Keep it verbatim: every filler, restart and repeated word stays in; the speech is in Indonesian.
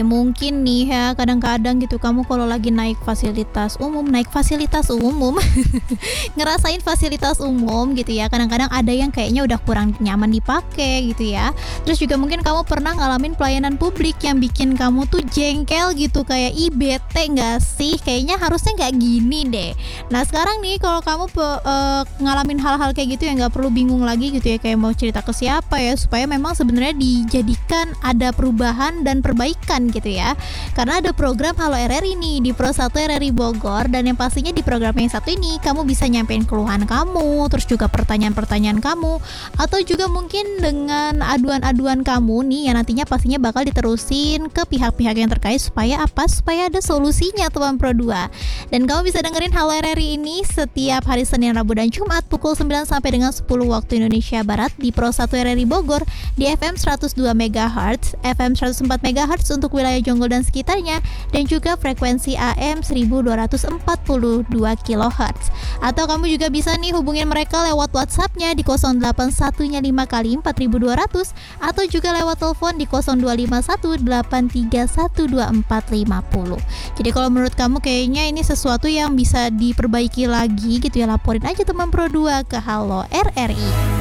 Mungkin nih ya, kadang-kadang gitu kamu kalau lagi naik fasilitas umum naik fasilitas umum, ngerasain fasilitas umum gitu ya, kadang-kadang ada yang kayaknya udah kurang nyaman dipakai gitu ya. Terus juga mungkin kamu pernah ngalamin pelayanan publik yang bikin kamu tuh jengkel gitu, kayak, "Ih bete nggak sih? Kayaknya harusnya nggak gini deh." Nah sekarang nih kalau kamu pe eee, ngalamin hal-hal kayak gitu ya nggak perlu bingung lagi gitu ya, kayak mau cerita ke siapa ya, supaya memang sebenarnya dijadikan ada perubahan dan perbaikan gitu ya. Karena ada program Halo R R I nih di Pro satu R R I Bogor, dan yang pastinya di program yang satu ini kamu bisa nyampein keluhan kamu, terus juga pertanyaan-pertanyaan kamu, atau juga mungkin dengan aduan-aduan kamu nih yang nantinya pastinya bakal diterusin ke pihak-pihak yang terkait supaya apa? Supaya ada solusinya Teman Pro dua. Dan kamu bisa dengerin Halo R R I ini setiap hari Senin, Rabu, dan Jumat pukul sembilan sampai dengan sepuluh waktu Indonesia Barat di Pro satu R R I Bogor di F M seratus dua megahertz, F M seratus empat megahertz untuk wilayah Jonggol dan sekitarnya, dan juga frekuensi A M seribu dua ratus empat puluh dua kilohertz. Atau kamu juga bisa nih hubungin mereka lewat WhatsApp-nya di nol delapan satu lima kali empat ribu dua ratus, atau juga lewat telepon di nol dua lima satu delapan tiga satu dua empat lima nol. Jadi kalau menurut kamu kayaknya ini sesuatu yang bisa diperbaiki lagi gitu ya, laporin aja Teman Pro dua ke Halo R R I.